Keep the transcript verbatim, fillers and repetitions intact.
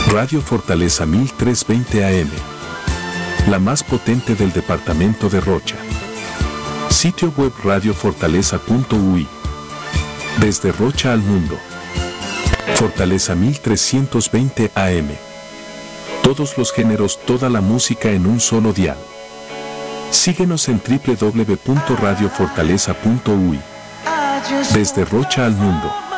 Radio Fortaleza mil trescientos veinte A M. La más potente del departamento de Rocha. Sitio web radio fortaleza punto u i. Desde Rocha al mundo. Fortaleza mil trescientos veinte A M. Todos los géneros, toda la música en un solo dial. Síguenos en doble u doble u doble u punto radio fortaleza punto u i. Desde Rocha al mundo.